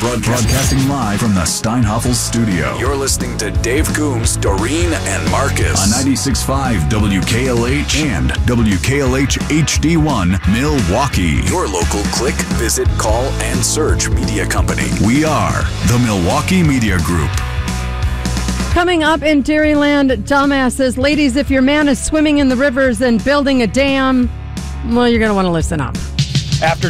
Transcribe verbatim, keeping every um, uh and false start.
Broadcasting live from the Steinhoffel studio. You're listening to Dave Coombs, Doreen, and Marcus. On ninety-six point five W K L H and W K L H H D one Milwaukee. Your local click, visit, call, and search media company. We are the Milwaukee Media Group. Coming up in Dairyland, dumbasses. Ladies, if your man is swimming in the rivers and building a dam, well, you're going to want to listen up. After